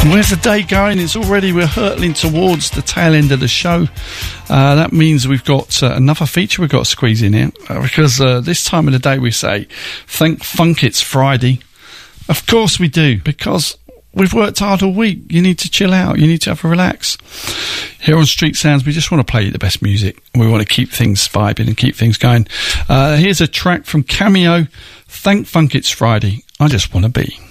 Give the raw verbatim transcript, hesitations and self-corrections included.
Where's the day going? It's already, we're hurtling towards the tail end of the show. Uh, that means we've got uh, another feature we've got to squeeze in here, uh, because uh, this time of the day we say, thank funk it's Friday. Of course we do, because we've worked hard all week. You need to chill out. You need to have a relax. Here on Street Sounds, we just want to play you the best music. We want to keep things vibing and keep things going. Uh, here's a track from Cameo, Thank Funk It's Friday. I Just Want to Be.